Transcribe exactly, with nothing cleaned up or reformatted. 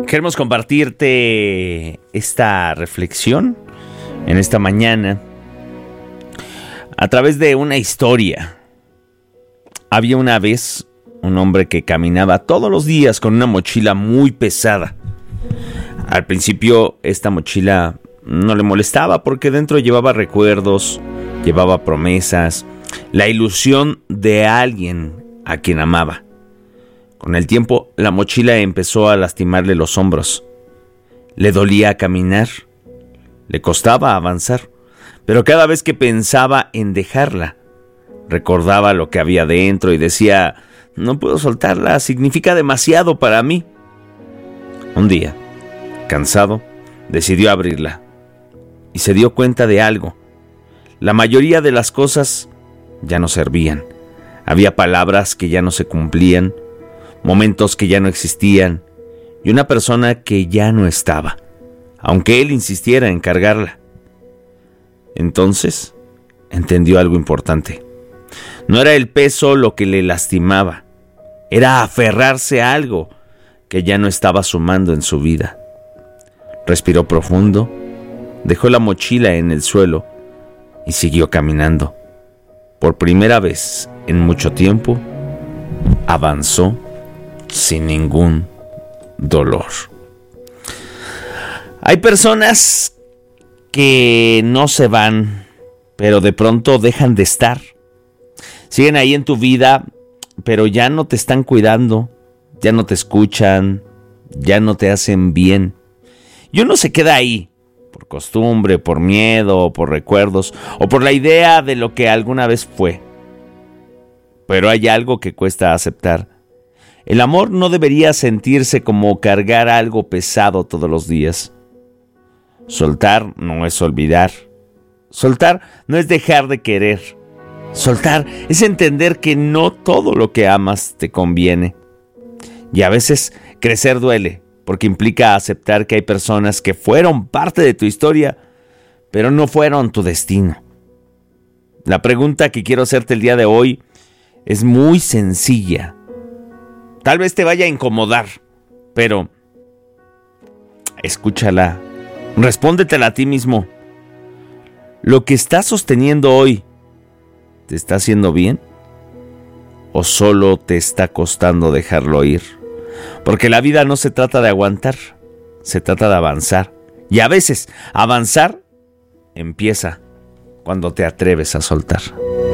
Queremos compartirte esta reflexión en esta mañana a través de una historia. Había una vez un hombre que caminaba todos los días con una mochila muy pesada. Al principio esta mochila no le molestaba porque dentro llevaba recuerdos, llevaba promesas, la ilusión de alguien a quien amaba. Con el tiempo, la mochila empezó a lastimarle los hombros. Le dolía caminar, le costaba avanzar, pero cada vez que pensaba en dejarla, recordaba lo que había dentro y decía, no puedo soltarla, significa demasiado para mí. Un día, cansado, decidió abrirla y se dio cuenta de algo. La mayoría de las cosas ya no servían. Había palabras que ya no se cumplían, momentos que ya no existían y una persona que ya no estaba, aunque él insistiera en cargarla. Entonces, entendió algo importante. No era el peso lo que le lastimaba, era aferrarse a algo que ya no estaba sumando en su vida. Respiró profundo, dejó la mochila en el suelo y siguió caminando. Por primera vez en mucho tiempo, avanzó sin ningún dolor. Hay personas que no se van, pero de pronto dejan de estar. Siguen ahí en tu vida, pero ya no te están cuidando, ya no te escuchan, ya no te hacen bien. Y uno se queda ahí, por costumbre, por miedo, por recuerdos, o por la idea de lo que alguna vez fue. Pero hay algo que cuesta aceptar. El amor no debería sentirse como cargar algo pesado todos los días. Soltar no es olvidar. Soltar no es dejar de querer. Soltar es entender que no todo lo que amas te conviene. Y a veces crecer duele, porque implica aceptar que hay personas que fueron parte de tu historia, pero no fueron tu destino. La pregunta que quiero hacerte el día de hoy es muy sencilla. Tal vez te vaya a incomodar, pero escúchala, respóndetela a ti mismo. ¿Lo que estás sosteniendo hoy te está haciendo bien? ¿O solo te está costando dejarlo ir? Porque la vida no se trata de aguantar, se trata de avanzar. Y a veces avanzar empieza cuando te atreves a soltar.